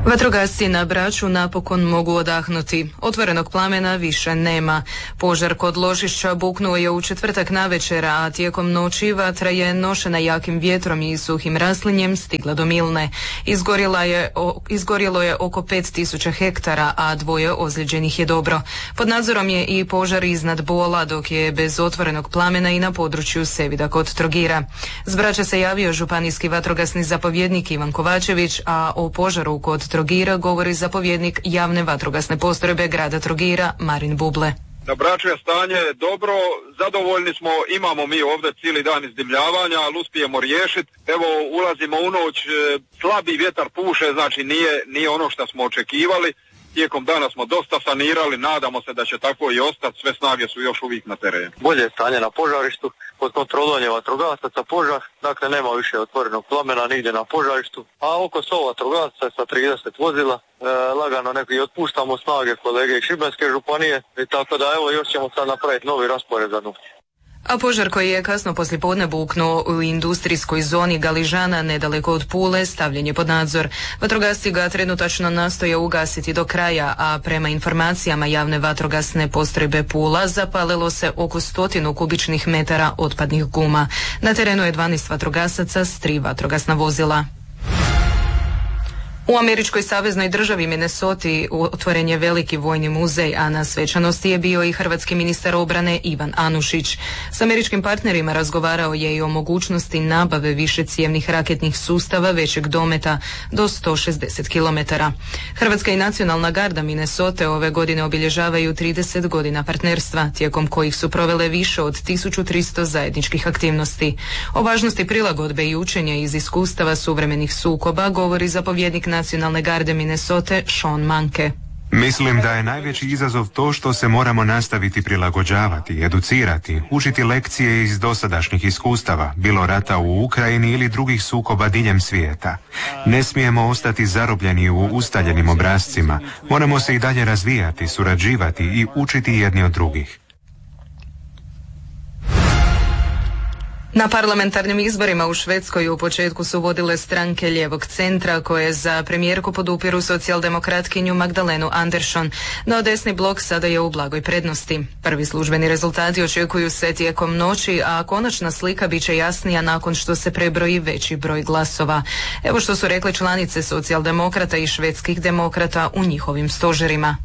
Vatrogasci na Braču napokon mogu odahnuti. Otvorenog plamena više nema. Požar kod Ložišća buknuo je u četvrtak navečer, a tijekom noći vatra je nošena jakim vjetrom i suhim raslinjem stigla do Milne. Izgorjelo je oko 5000 hektara, a 2 ozlijeđenih je dobro. Pod nadzorom je i požar iznad Bola, dok je bez otvorenog plamena i na području Sevida kod Trogira. S Brača se javio županijski vatrogasni zapovjednik Ivan Kovačević, a o požaru kod Trogira govori zapovjednik javne vatrogasne postrojbe grada Trogira Marin Buble. Na Braču je stanje dobro, zadovoljni smo, imamo mi ovdje cijeli dan izdimljavanja, ali uspijemo riješiti. Evo, ulazimo u noć, slabi vjetar puše, znači nije ono što smo očekivali. Tijekom dana smo dosta sanirali, nadamo se da će tako i ostati, sve snage su još uvijek na terenu. Bolje je stanje na požarištu, pod kontrolom je vatrogasaca požar, dakle nema više otvorenog plamena nigdje na požarištu, a oko 100 vatrogasaca sa 30 vozila, lagano neki otpuštamo snage kolege iz Šibenske županije, i tako da evo još ćemo sad napraviti novi raspored za noć. A požar koji je kasno poslijepodne buknuo u industrijskoj zoni Galižana nedaleko od Pule stavljen je pod nadzor. Vatrogasci ga trenutačno nastoje ugasiti do kraja, a prema informacijama javne vatrogasne postrojbe Pula zapalilo se oko 100 kubičnih metara otpadnih guma. Na terenu je 12 vatrogasaca s 3 vatrogasna vozila. U američkoj saveznoj državi Minnesoti otvoren je veliki vojni muzej, a na svečanosti je bio i hrvatski ministar obrane Ivan Anušić. S američkim partnerima razgovarao je i o mogućnosti nabave višecijevnih raketnih sustava većeg dometa do 160 km. Hrvatska i nacionalna garda Minnesote ove godine obilježavaju 30 godina partnerstva, tijekom kojih su provele više od 1300 zajedničkih aktivnosti. O važnosti prilagodbe i učenja iz iskustava suvremenih sukoba govori zapovjednik nacionalne garde Minnesote Sean Manke. Mislim da je najveći izazov to što se moramo nastaviti prilagođavati, educirati, učiti lekcije iz dosadašnjih iskustava, bilo rata u Ukrajini ili drugih sukoba diljem svijeta. Ne smijemo ostati zarobljeni u ustaljenim obrascima, moramo se i dalje razvijati, surađivati i učiti jedni od drugih. Na parlamentarnim izborima u Švedskoj u početku su vodile stranke lijevog centra koje za premijerku podupiru socijaldemokratkinju Magdalenu Andersson, no desni blok sada je u blagoj prednosti. Prvi službeni rezultati očekuju se tijekom noći, a konačna slika bit će jasnija nakon što se prebroji veći broj glasova. Evo što su rekle članice socijaldemokrata i švedskih demokrata u njihovim stožerima.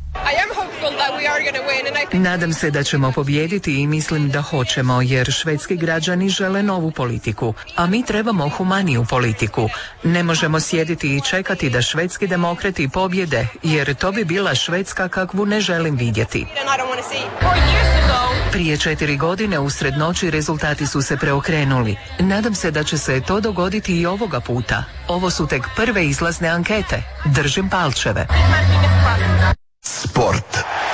Nadam se da ćemo pobijediti i mislim da hoćemo, jer švedski građani žele novu politiku, a mi trebamo humaniju politiku. Ne možemo sjediti i čekati da švedski demokrati pobjede, jer to bi bila Švedska kakvu ne želim vidjeti. Prije 4 godine usred noći rezultati su se preokrenuli. Nadam se da će se to dogoditi i ovoga puta. Ovo su tek prve izlazne ankete. Držim palčeve. Sport.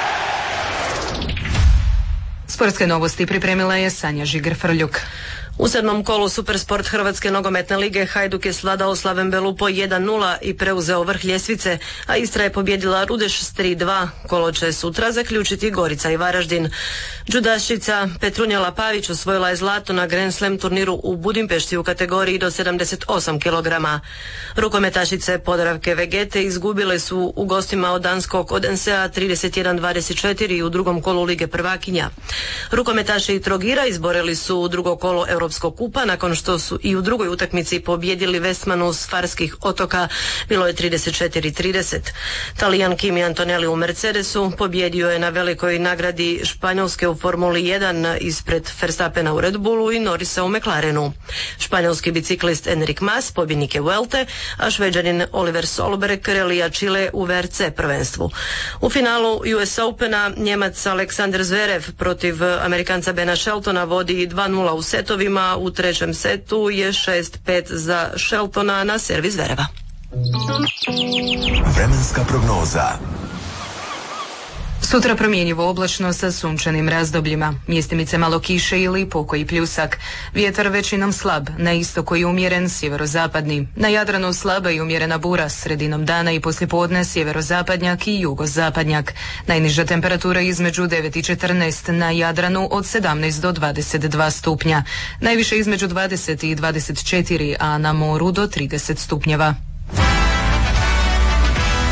Sportske novosti pripremila je Sanja Žiger-Frljuk. U 7. kolu Supersport Hrvatske nogometne lige Hajduk je svladao Slaven Belu po 1:0 i preuzeo vrh ljestvice, a Istra je pobjedila Rudeš s 3:2. Kolo će sutra zaključiti Gorica i Varaždin. Džudašica Petrunjala Pavić osvojila je zlato na Grand Slam turniru u Budimpešti u kategoriji do 78 kg. Rukometašice Podravke Vegete izgubile su u gostima od danskog Odensea 31-24 u drugom kolu Lige prvakinja. Rukometaši Trogira izborili su drugo kolo Europskog kupa nakon što su i u drugoj utakmici pobjedili Vestmanu s Farskih otoka, bilo je 34-30. Talijan Kimi Antonelli u Mercedesu pobjedio je na velikoj nagradi Španjolske u Formuli 1 ispred Verstappena u Red Bullu i Norrisa u McLarenu. Španjolski biciklist Enric Mas pobjednik je Vuelte, a Šveđanin Oliver Solberg relija Chile u VRC prvenstvu. U finalu US Opena Njemac Aleksander Zverev protiv Amerikanca Bena Sheltona vodi 2:0 u setovima. U trećem setu je 6-5 za Sheltona na servis Zvereva. Vremenska prognoza. Sutra promjenjivo oblačno sa sunčanim razdobljima. Mjestimice malo kiše ili pokoji pljusak. Vjetar većinom slab, na istoku i umjeren sjeverozapadni. Na Jadranu slaba i umjerena bura, sredinom dana i poslijepodne sjeverozapadnjak i jugozapadnjak. Najniža temperatura između 9 i 14, na Jadranu od 17 do 22 stupnja. Najviše između 20 i 24, a na moru do 30 stupnjeva.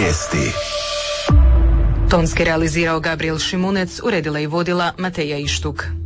Vijesti. Tonski realizirao Gabriel Šimunec, uredila i vodila Mateja Ištuk.